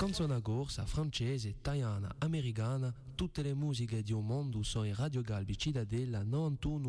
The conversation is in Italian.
Canzone corsa, francese, italiana, americana, tutte le musiche di un mondo sono in Radio Galbi Cittadella 91